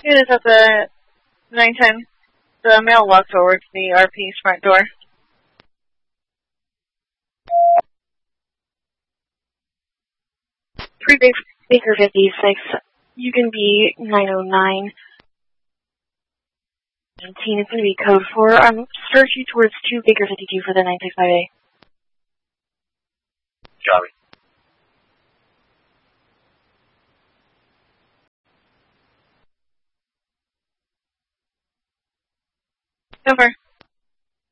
It is at the 910. The male walked forward to the RP's front door. Baker 56, you can be 909. 19 is going to be code 4. Search you towards 2 Baker 52 for the 965A. Copy. Over.